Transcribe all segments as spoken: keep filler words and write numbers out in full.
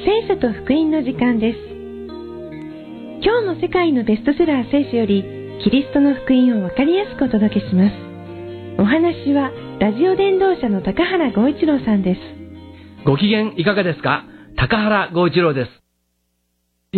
聖書と福音の時間です。今日も世界のベストセラー聖書よりキリストの福音をわかりやすくお届けします。お話はラジオ伝道者の高原剛一郎さんです。 ご機嫌いかがですか？高原剛一郎です。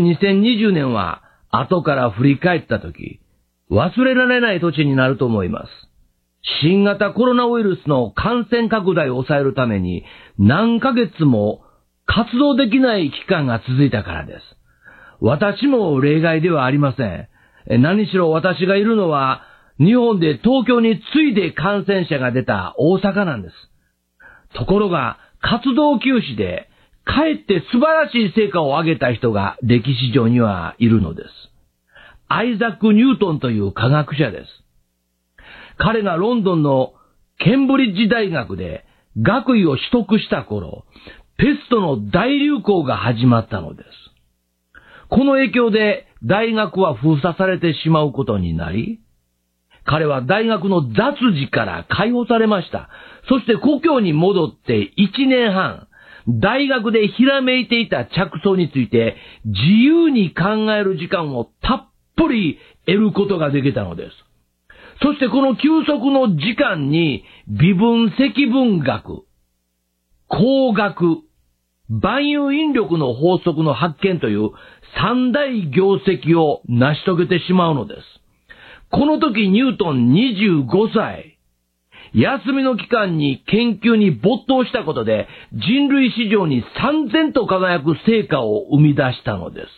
にせんにじゅうねんは後から振り返ったとき、忘れられない年になると思います。新型コロナウイルスの感染拡大を抑えるために何ヶ月も活動できない期間が続いたからです。私も例外ではありません。何しろ私がいるのは日本で東京に次いで感染者が出た大阪なんです。ところが活動休止でかえって素晴らしい成果を上げた人が歴史上にはいるのです。アイザック・ニュートンという科学者です。彼がロンドンのケンブリッジ大学で学位を取得した頃、ペストの大流行が始まったのです。この影響で大学は封鎖されてしまうことになり、彼は大学の雑事から解放されました。そして故郷に戻っていちねんはん、大学でひらめいていた着想について自由に考える時間をたっぷり得ることができたのです。そしてこの休息の時間に微分積分学、工学、万有引力の法則の発見という三大業績を成し遂げてしまうのです。この時ニュートンにじゅうごさい、休みの期間に研究に没頭したことで人類史上に燦然と輝く成果を生み出したのです。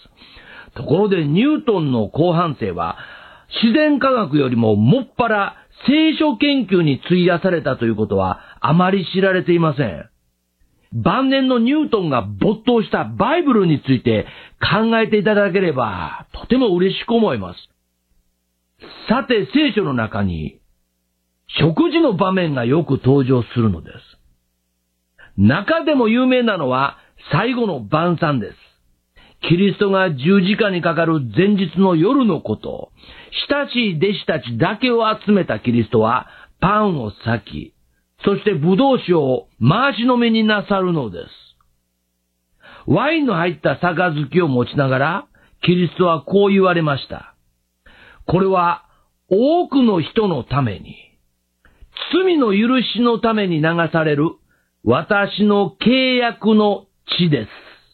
ところでニュートンの後半生は自然科学よりももっぱら聖書研究に費やされたということはあまり知られていません。晩年のニュートンが没頭したバイブルについて考えていただければとても嬉しく思います。さて聖書の中に食事の場面がよく登場するのです。中でも有名なのは最後の晩餐です。キリストが十字架にかかる前日の夜のこと、親しい弟子たちだけを集めたキリストはパンを裂き、そしてブドウ酒を回し飲みになさるのです。ワインの入った杯を持ちながら、キリストはこう言われました。これは多くの人のために、罪の許しのために流される私の契約の血です。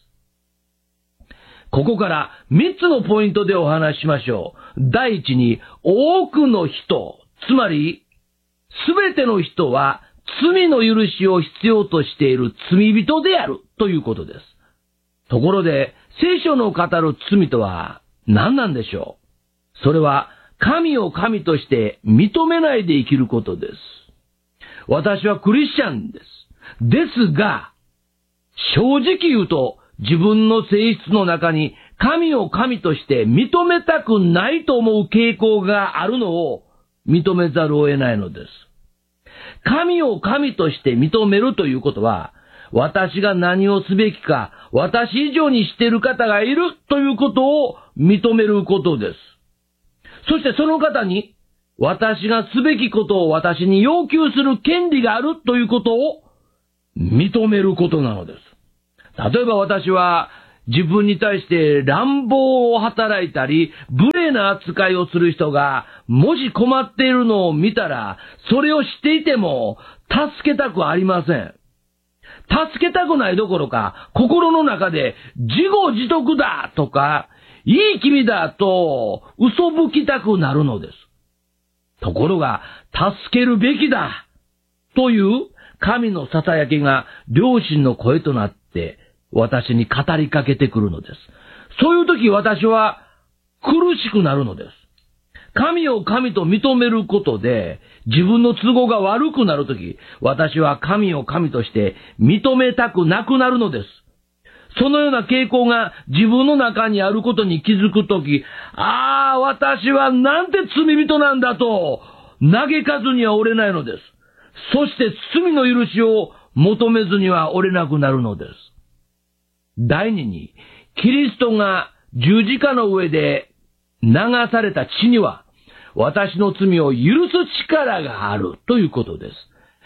ここから三つのポイントでお話ししましょう。第一に、多くの人、つまり、すべての人は罪の許しを必要としている罪人であるということです。ところで、聖書の語る罪とは何なんでしょう？それは、神を神として認めないで生きることです。私はクリスチャンです。ですが、正直言うと、自分の性質の中に神を神として認めたくないと思う傾向があるのを認めざるを得ないのです。神を神として認めるということは、私が何をすべきか、私以上にしている方がいるということを認めることです。そしてその方に、私がすべきことを私に要求する権利があるということを認めることなのです。例えば私は自分に対して乱暴を働いたり、無礼な扱いをする人がもし困っているのを見たら、それを知っていても助けたくありません。助けたくないどころか、心の中で自業自得だとか、いい君だと嘘吹きたくなるのです。ところが、助けるべきだという神の囁きが良心の声となって私に語りかけてくるのです。そういう時私は苦しくなるのです。神を神と認めることで自分の都合が悪くなる時、私は神を神として認めたくなくなるのです。そのような傾向が自分の中にあることに気づくとき、ああ、私はなんて罪人なんだと嘆かずにはおれないのです。そして罪の許しを求めずにはおれなくなるのです。第二に、キリストが十字架の上で流された血には、私の罪を許す力があるということです。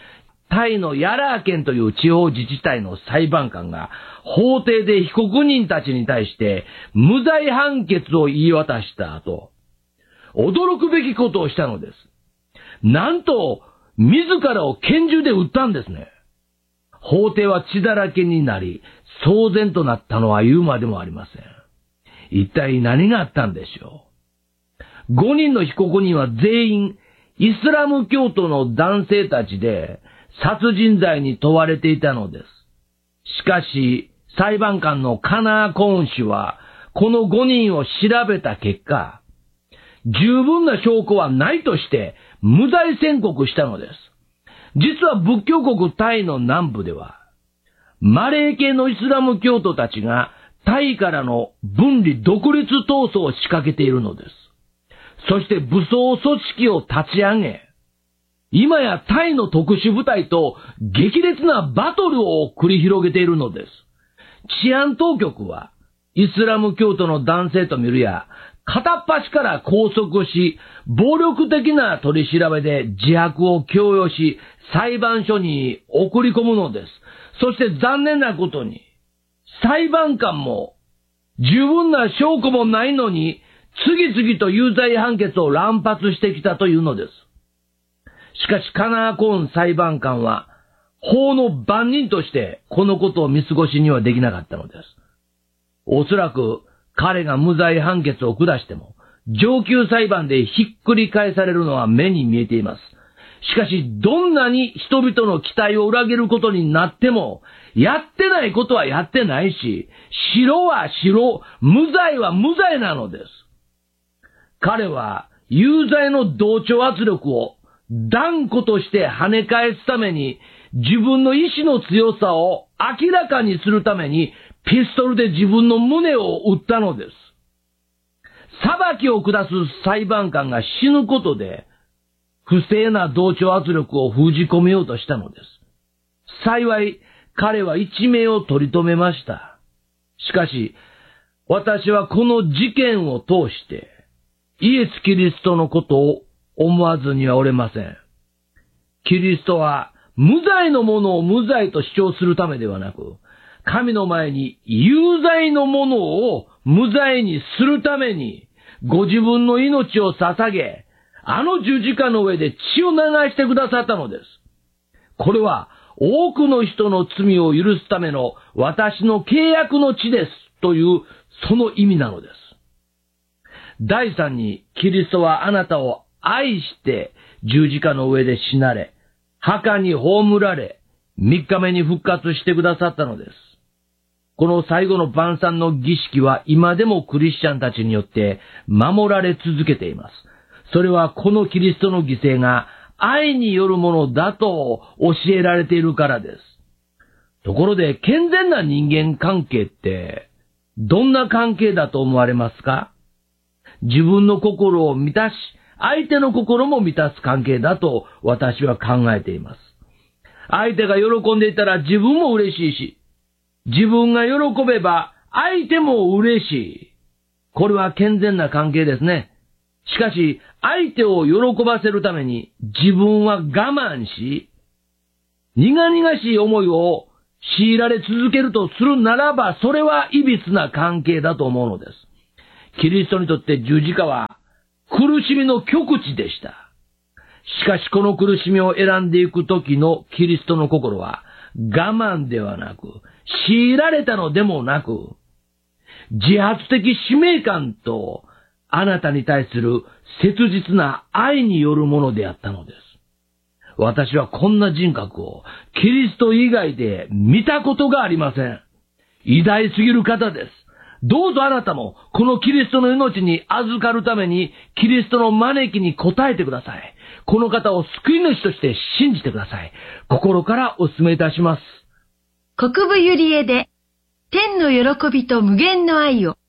タイのヤラー県という地方自治体の裁判官が法廷で被告人たちに対して無罪判決を言い渡した後、驚くべきことをしたのです。なんと、自らを拳銃で撃ったんですね。法廷は血だらけになり、騒然となったのは言うまでもありません。一体何があったんでしょう。ごにんの被告人は全員、イスラム教徒の男性たちで、殺人罪に問われていたのです。しかし、裁判官のカナー・コーン氏は、このごにんを調べた結果、十分な証拠はないとして、無罪宣告したのです。実は仏教国タイの南部では、マレー系のイスラム教徒たちが、タイからの分離独立闘争を仕掛けているのです。そして武装組織を立ち上げ、今やタイの特殊部隊と激烈なバトルを繰り広げているのです。治安当局は、イスラム教徒の男性と見るや、片っ端から拘束し、暴力的な取り調べで自白を強要し、裁判所に送り込むのです。そして残念なことに、裁判官も十分な証拠もないのに、次々と有罪判決を乱発してきたというのです。しかしカナーコーン裁判官は、法の番人としてこのことを見過ごしにはできなかったのです。おそらく彼が無罪判決を下しても、上級裁判でひっくり返されるのは目に見えています。しかし、どんなに人々の期待を裏切ることになっても、やってないことはやってないし、白は白、無罪は無罪なのです。彼は有罪の同調圧力を断固として跳ね返すために、自分の意志の強さを明らかにするために、ピストルで自分の胸を撃ったのです。裁きを下す裁判官が死ぬことで、不正な同調圧力を封じ込めようとしたのです。幸い、彼は一命を取り留めました。しかし、私はこの事件を通して、イエス・キリストのことを思わずにはおれません。キリストは無罪のものを無罪と主張するためではなく、神の前に有罪のものを無罪にするために、ご自分の命を捧げ、あの十字架の上で血を流してくださったのです。これは多くの人の罪を許すための私の契約の地ですというその意味なのです。第三に、キリストはあなたを愛して十字架の上で死なれ、墓に葬られ、三日目に復活してくださったのです。この最後の晩餐の儀式は今でもクリスチャンたちによって守られ続けています。それはこのキリストの犠牲が愛によるものだと教えられているからです。ところで健全な人間関係ってどんな関係だと思われますか？自分の心を満たし、相手の心も満たす関係だと私は考えています。相手が喜んでいたら自分も嬉しいし、自分が喜べば相手も嬉しい。これは健全な関係ですね。しかし、相手を喜ばせるために自分は我慢し、苦々しい思いを強いられ続けるとするならば、それは歪な関係だと思うのです。キリストにとって十字架は苦しみの極致でした。しかしこの苦しみを選んでいくときのキリストの心は我慢ではなく、強いられたのでもなく、自発的使命感とあなたに対する切実な愛によるものであったのです。私はこんな人格をキリスト以外で見たことがありません。偉大すぎる方です。どうぞあなたもこのキリストの命に預かるためにキリストの招きに応えてください。この方を救い主として信じてください。心からお勧めいたします。 国分ゆりえで天の喜びと無限の愛を。